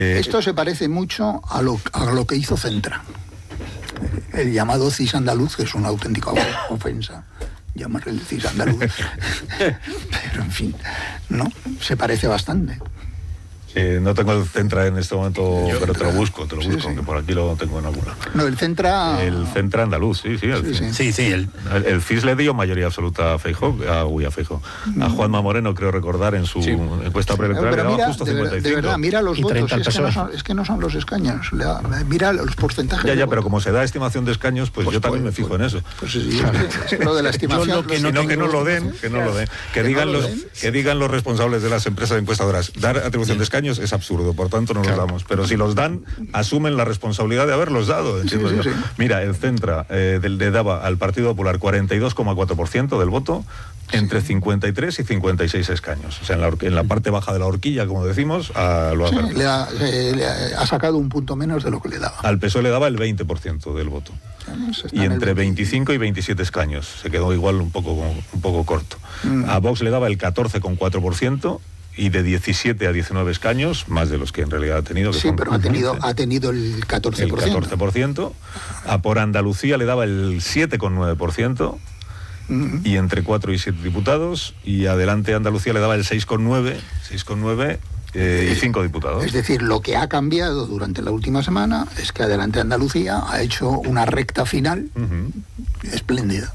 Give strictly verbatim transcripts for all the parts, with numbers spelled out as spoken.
Eh, Esto se parece mucho a lo, a lo que hizo Centra, el llamado CIS andaluz, que es una auténtica ofensa llamarle el CIS andaluz. Pero en fin, ¿no? Se parece bastante. Eh, no tengo el Centra en este momento, Yo, pero te lo busco, te lo busco, sí, sí. que por aquí lo tengo en alguna. No, el Centra... El Centra andaluz, sí, sí. El, sí, sí. sí, sí el... el, el C I S le dio mayoría absoluta a Feijóo, a, uy, a Feijóo. A Juanma Moreno, creo recordar, en su sí. encuesta preelectoral, le daba mira, justo de cincuenta y cinco. De verdad, mira los y votos, es que, no son, es que no son los escaños, le da, mira los porcentajes. Ya, ya, pero voto. como se da estimación de escaños, pues, pues yo también pues, me fijo pues, en eso. Pues sí, es que lo de la estimación... Lo que no, sino que no lo den, que no lo den. Que, digan no lo los, den. que digan los responsables de las empresas encuestadoras, dar atribución sí. de escaños es absurdo, por tanto no claro. los damos. Pero si los dan, asumen la responsabilidad de haberlos dado. Sí, sí, sí. Mira, el Centra eh, le daba al Partido Popular cuarenta y dos coma cuatro por ciento del voto, entre cincuenta y tres y cincuenta y seis escaños. O sea, en la, en la parte baja de la horquilla, como decimos, a, lo ha, sí, le, ha, eh, le ha sacado un punto menos de lo que le daba. Al P S O E le daba el veinte por ciento del voto. Y entre veinticinco y veintisiete escaños. Se quedó igual un poco, un poco corto. Mm. A Vox le daba el catorce coma cuatro por ciento. Y de diecisiete a diecinueve escaños, más de los que en realidad ha tenido. Que sí, son pero ha tenido, ha tenido el catorce por ciento. El catorce por ciento. A por Andalucía le daba el siete coma nueve por ciento. Uh-huh. Y entre cuatro y siete diputados. Y adelante Andalucía le daba el seis coma nueve por ciento. Eh, y cinco diputados. Es decir, lo que ha cambiado durante la última semana es que adelante Andalucía ha hecho una recta final uh-huh. espléndida.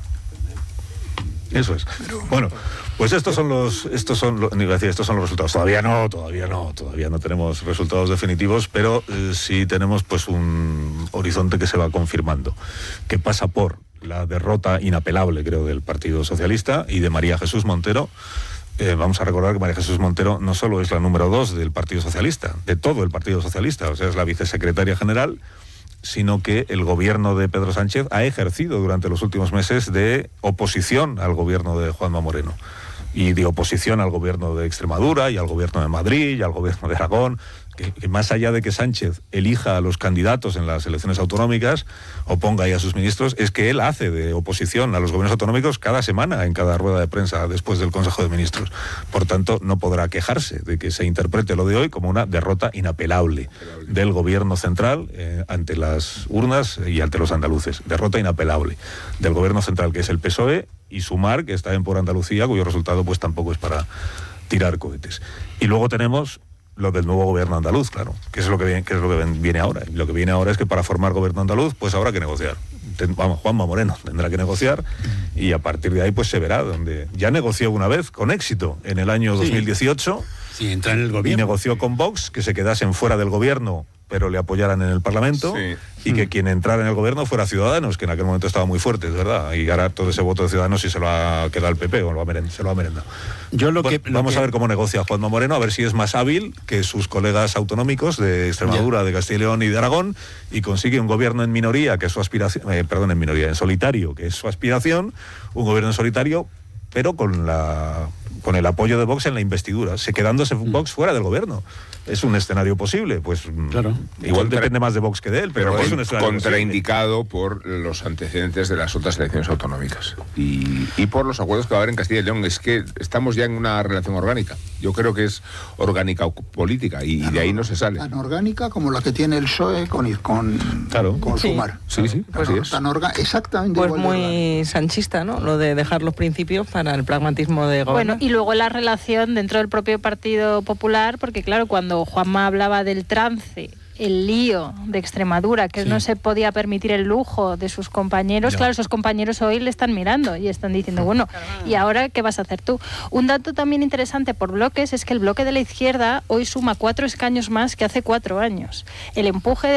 Eso es. Pero, bueno, pues estos son los, estos son, lo, decir, estos son los resultados. Todavía no, todavía no, todavía no tenemos resultados definitivos, pero eh, sí tenemos pues un horizonte que se va confirmando, que pasa por la derrota inapelable, creo, del Partido Socialista y de María Jesús Montero. Eh, vamos a recordar que María Jesús Montero no solo es la número dos del Partido Socialista, de todo el Partido Socialista, o sea, es la vicesecretaria general, sino que el gobierno de Pedro Sánchez ha ejercido durante los últimos meses de oposición al gobierno de Juanma Moreno y de oposición al gobierno de Extremadura y al gobierno de Madrid y al gobierno de Aragón, que, que más allá de que Sánchez elija a los candidatos en las elecciones autonómicas o ponga ahí a sus ministros, es que él hace de oposición a los gobiernos autonómicos cada semana en cada rueda de prensa después del Consejo de Ministros. Por tanto, no podrá quejarse de que se interprete lo de hoy como una derrota inapelable del gobierno central eh, ante las urnas y ante los andaluces. Derrota inapelable del gobierno central, que es el P S O E, y Sumar, que está en por Andalucía, cuyo resultado pues tampoco es para tirar cohetes. Y luego tenemos lo del nuevo gobierno andaluz, claro, que es lo que viene, que es lo que viene ahora. Y lo que viene ahora es que para formar gobierno andaluz, pues habrá que negociar. Ten, vamos, Juanma Moreno tendrá que negociar y a partir de ahí pues se verá, donde ya negoció una vez con éxito en el año dos mil dieciocho. Sí, entra en el gobierno. Y negoció con Vox que se quedasen fuera del gobierno, pero le apoyaran en el Parlamento, sí. y que quien entrara en el gobierno fuera Ciudadanos, que en aquel momento estaba muy fuerte, es verdad, y ahora todo ese voto de Ciudadanos sí se lo ha quedado al P P, o lo ha merend- se lo ha merendado. Yo lo bueno, que, lo vamos que... a ver cómo negocia Juanma Moreno, a ver si es más hábil que sus colegas autonómicos de Extremadura, yeah. de Castilla y León y de Aragón, y consigue un gobierno en minoría, que es su aspiración, eh, perdón, en minoría, en solitario, que es su aspiración, un gobierno en solitario, pero con la con el apoyo de Vox en la investidura, se quedándose Vox fuera del gobierno. Es un escenario posible, pues claro. igual Contra... depende más de Vox que de él, pero, pero es un escenario contraindicado posible. Por los antecedentes de las otras elecciones autonómicas y, y por los acuerdos que va a haber en Castilla y León. Es que estamos ya en una relación orgánica. Yo creo que es orgánica política y, y de ahí no se sale. Tan orgánica como la que tiene el P S O E con, con, claro. con sí. Sumar. Sí, sí, pues, así es. Tan orga- exactamente pues igual muy sanchista, ¿no? Lo de dejar los principios para el pragmatismo de gobierno. Bueno, y luego la relación dentro del propio Partido Popular, porque claro, cuando Juanma hablaba del trance, el lío de Extremadura, que sí. no se podía permitir el lujo de sus compañeros, no. claro, esos compañeros hoy le están mirando y están diciendo, bueno, ¿y ahora qué vas a hacer tú? Un dato también interesante por bloques es que el bloque de la izquierda hoy suma cuatro escaños más que hace cuatro años. El empuje de